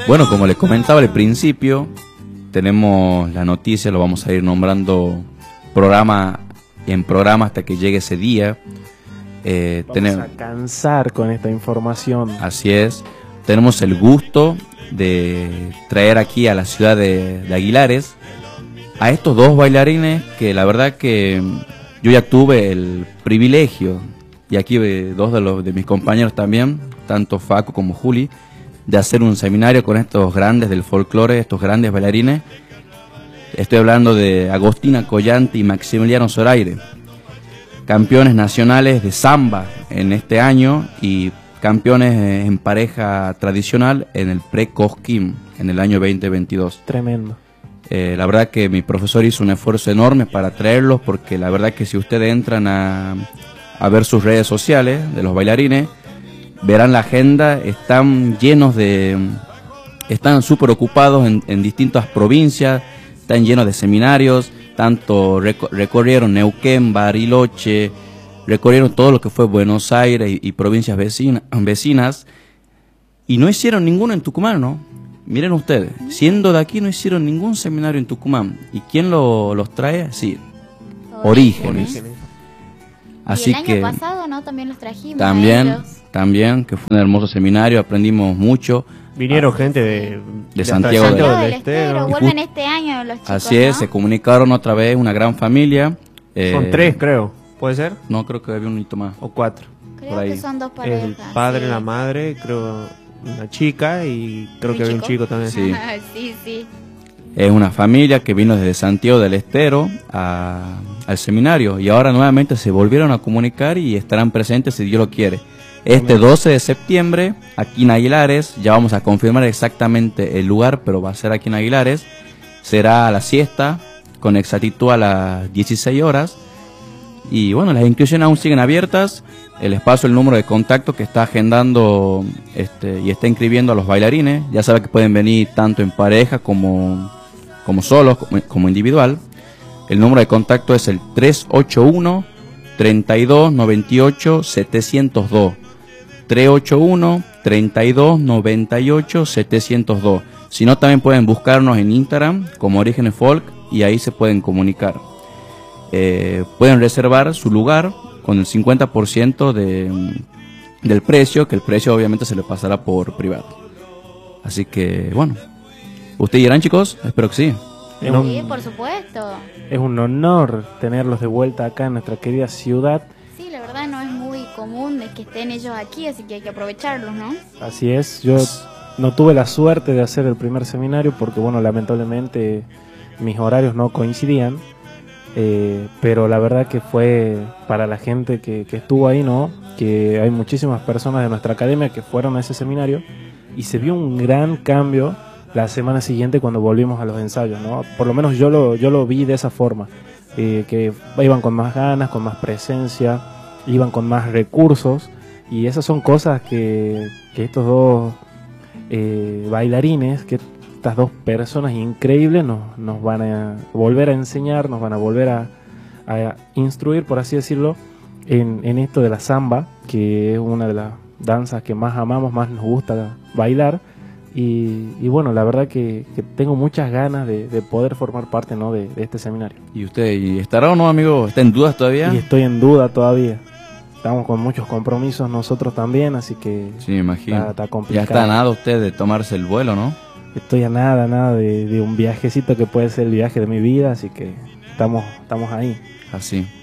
Bueno, como les comentaba al principio, tenemos la noticia, lo vamos a ir nombrando programa en programa hasta que llegue ese día. Vamos a cansar con esta información. Así es. Tenemos el gusto de traer aquí a la ciudad de Aguilares a estos dos bailarines que la verdad que yo ya tuve el privilegio, y aquí dos de mis compañeros también, tanto Facu como Juli, de hacer un seminario con estos grandes del folclore, estos grandes bailarines. Estoy hablando de Agostina Collante y Maximiliano Zoraire, campeones nacionales de samba en este año y campeones en pareja tradicional en el pre-Cosquín en el año 2022. Tremendo. La verdad que mi profesor hizo un esfuerzo enorme para traerlos, porque la verdad que si ustedes entran a ver sus redes sociales de los bailarines, verán la agenda, están llenos están súper ocupados en distintas provincias, están llenos de seminarios, tanto recorrieron Neuquén, Bariloche, recorrieron todo lo que fue Buenos Aires y provincias vecinas, y no hicieron ninguno en Tucumán, ¿no? Miren ustedes, siendo de aquí no hicieron ningún seminario en Tucumán. ¿Y quién los trae? Sí, Orígenes. Así y el que año pasado, ¿no? También los trajimos. También, que fue un hermoso seminario, aprendimos mucho. Vinieron gente de Santiago del Estero. Vuelven este año los chicos, así es, ¿no? se comunicaron otra vez, una gran familia. Son 3, creo. ¿Puede ser? No, creo que había un hito más. O 4. Creo que son 2 parejas. El padre, sí. la madre, creo una chica y creo que había un chico también. Sí. Sí. Es una familia que vino desde Santiago del Estero al seminario, y ahora nuevamente se volvieron a comunicar y estarán presentes si Dios lo quiere. Este 12 de septiembre, aquí en Aguilares, ya vamos a confirmar exactamente el lugar, pero va a ser aquí en Aguilares. Será a la siesta, con exactitud a las 16 horas. Y bueno, las inscripciones aún siguen abiertas. Les paso el número de contacto que está agendando y está inscribiendo a los bailarines. Ya saben que pueden venir tanto en pareja como solos, como individual. El número de contacto es el 381 32 98 702. 381 32 98 702. Si no, también pueden buscarnos en Instagram como Orígenes Folk y ahí se pueden comunicar. Pueden reservar su lugar con el 50% del precio, que el precio obviamente se le pasará por privado. Así que bueno, ¿ustedes irán, chicos? Espero que sí. Sí, por supuesto. Es un honor tenerlos de vuelta acá en nuestra querida ciudad. Sí, la verdad no es muy común de que estén ellos aquí, así que hay que aprovecharlos, ¿no? Así es, yo no tuve la suerte de hacer el primer seminario porque, bueno, lamentablemente mis horarios no coincidían, pero la verdad que fue para la gente que estuvo ahí, ¿no? Que hay muchísimas personas de nuestra academia que fueron a ese seminario y se vio un gran cambio la semana siguiente cuando volvimos a los ensayos, ¿no? Por lo menos yo lo vi de esa forma, que iban con más ganas, con más presencia, iban con más recursos, y esas son cosas que estos dos bailarines, que estas dos personas increíbles nos van a volver a enseñar, nos van a volver a instruir, por así decirlo, en esto de la samba, que es una de las danzas que más amamos, más nos gusta bailar. Y bueno, la verdad que tengo muchas ganas de poder formar parte, ¿no? de este seminario. ¿Y usted estará o no, amigo? ¿Está en dudas todavía? Y estoy en duda todavía. Estamos con muchos compromisos nosotros también, así que sí, me imagino. Está complicado. Ya está a nada usted de tomarse el vuelo, ¿no? Estoy a nada de un viajecito que puede ser el viaje de mi vida, así que estamos ahí. Así.